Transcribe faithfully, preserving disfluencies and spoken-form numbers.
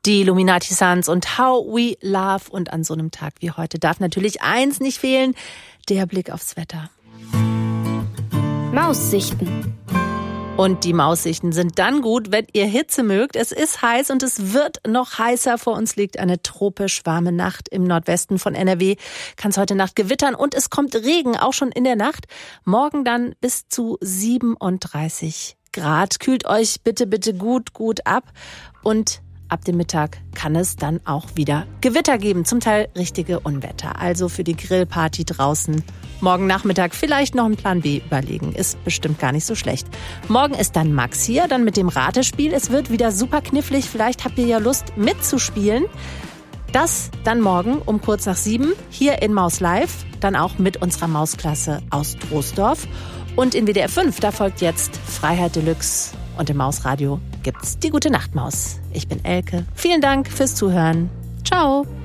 Die Illuminati Sons und How We Love. Und an so einem Tag wie heute darf natürlich eins nicht fehlen, der Blick aufs Wetter. Maussichten. Und die Maussichten sind dann gut, wenn ihr Hitze mögt. Es ist heiß und es wird noch heißer. Vor uns liegt eine tropisch warme Nacht. Im Nordwesten von N R W kann es heute Nacht gewittern und es kommt Regen, auch schon in der Nacht. Morgen dann bis zu siebenunddreißig Grad. Kühlt euch bitte, bitte gut, gut ab. Und ab dem Mittag kann es dann auch wieder Gewitter geben, zum Teil richtige Unwetter. Also für die Grillparty draußen morgen Nachmittag vielleicht noch einen Plan B überlegen. Ist bestimmt gar nicht so schlecht. Morgen ist dann Max hier, dann mit dem Ratespiel. Es wird wieder super knifflig. Vielleicht habt ihr ja Lust mitzuspielen. Das dann morgen um kurz nach sieben hier in Maus Live. Dann auch mit unserer Mausklasse aus Troisdorf. Und in W D R fünf, da folgt jetzt Freiheit Deluxe. Und im Mausradio gibt's die Gute Nacht Maus. Ich bin Elke. Vielen Dank fürs Zuhören. Ciao.